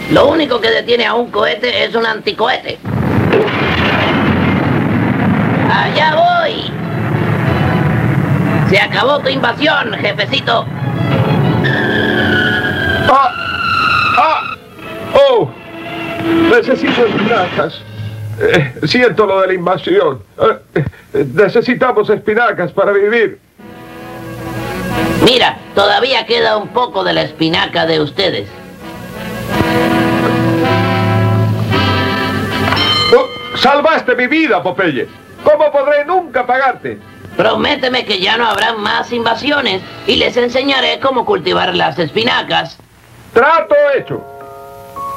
Lo único que detiene a un cohete es un anticohete. ¡Allá voy! Se acabó tu invasión, jefecito. ¡Oh! Necesito espinacas. Siento lo de la invasión. Necesitamos espinacas para vivir. Mira, todavía queda un poco de la espinaca de ustedes. ¡Salvaste mi vida, Popeye! ¿Cómo podré nunca pagarte? Prométeme que ya no habrá más invasiones y les enseñaré cómo cultivar las espinacas. ¡Trato hecho!